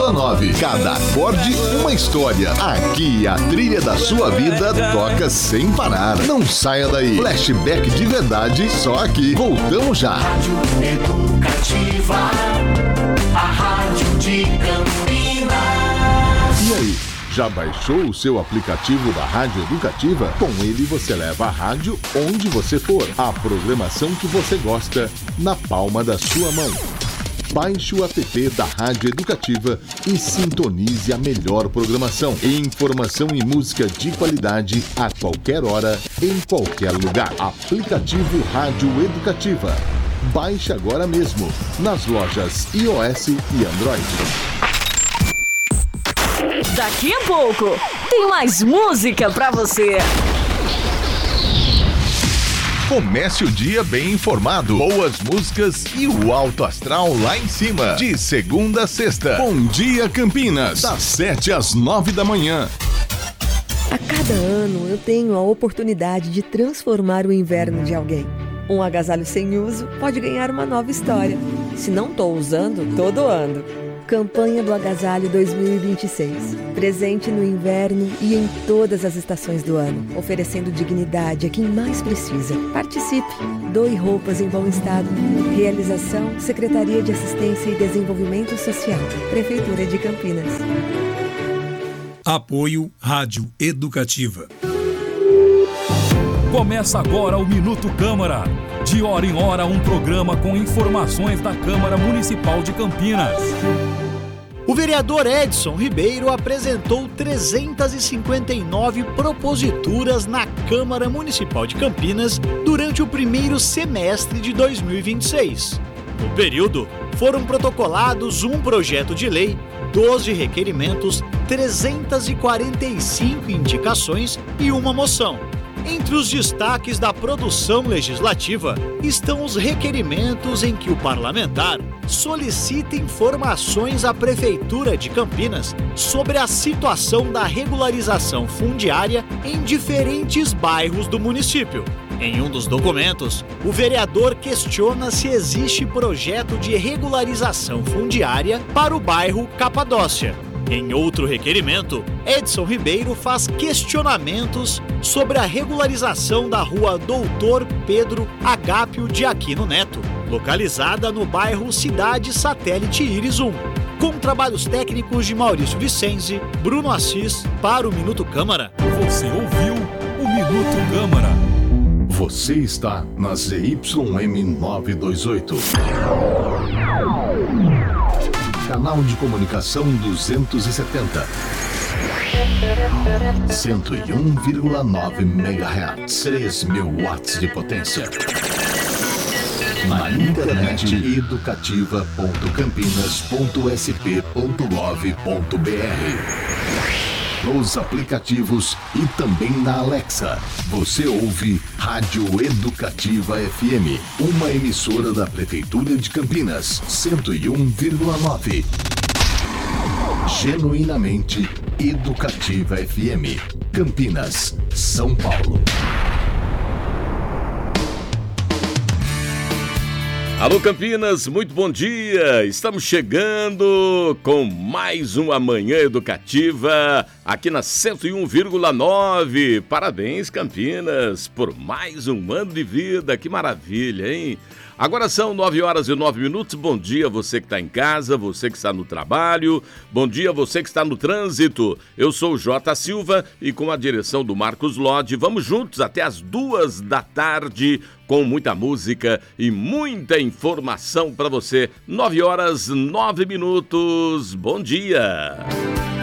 101,9. Cada acorde, uma história. Aqui a trilha da sua vida toca sem parar. Não saia daí. Flashback de verdade, só aqui. Voltamos já. Rádio Educativa, a rádio de Campinas. E aí? Já baixou o seu aplicativo da Rádio Educativa? Com ele você leva a rádio onde você for. A programação que você gosta na palma da sua mão. Baixe o app da Rádio Educativa e sintonize a melhor programação. Informação e música de qualidade a qualquer hora, em qualquer lugar. Aplicativo Rádio Educativa. Baixe agora mesmo nas lojas iOS e Android. Daqui a pouco tem mais música pra você. Comece o dia bem informado, boas músicas e o alto astral lá em cima. De segunda a sexta. Bom Dia Campinas, das 7 às 9 da manhã. A cada ano eu tenho a oportunidade de transformar o inverno de alguém. Um agasalho sem uso pode ganhar uma nova história. Se não estou usando, tô doando. Campanha do Agasalho 2026. Presente no inverno e em todas as estações do ano, oferecendo dignidade a quem mais precisa. Participe. Doe roupas em bom estado. Realização: Secretaria de Assistência e Desenvolvimento Social. Prefeitura de Campinas. Apoio Rádio Educativa. Começa agora o Minuto Câmara. De hora em hora, um programa com informações da Câmara Municipal de Campinas. O vereador Edson Ribeiro apresentou 359 proposituras na Câmara Municipal de Campinas durante o primeiro semestre de 2026. No período, foram protocolados um projeto de lei, 12 requerimentos, 345 indicações e uma moção. Entre os destaques da produção legislativa estão os requerimentos em que o parlamentar solicita informações à Prefeitura de Campinas sobre a situação da regularização fundiária em diferentes bairros do município. Em um dos documentos, o vereador questiona se existe projeto de regularização fundiária para o bairro Capadócia. Em outro requerimento, Edson Ribeiro faz questionamentos sobre a regularização da rua Doutor Pedro Agápio de Aquino Neto, localizada no bairro Cidade Satélite Íris 1. Com trabalhos técnicos de Maurício Vicenzi, Bruno Assis, para o Minuto Câmara. Você ouviu o Minuto Câmara. Você está na ZYM 928. Canal de comunicação 270. 101,9 MHz. 3.000 watts de potência. Na internet educativa.campinas.sp.gov.br. Nos aplicativos e também na Alexa. Você ouve Rádio Educativa FM, uma emissora da Prefeitura de Campinas, 101,9. Genuinamente Educativa FM, Campinas, São Paulo. Alô Campinas, muito bom dia! Estamos chegando com mais uma Manhã Educativa aqui na 101,9. Parabéns Campinas por mais um ano de vida, que maravilha, hein? Agora são 9h09. Bom dia você que está em casa, você que está no trabalho, bom dia você que está no trânsito. Eu sou o J. Silva e com a direção do Marcos Lodge, vamos juntos até as 2 da tarde com muita música e muita informação para você. 9h09. Bom dia!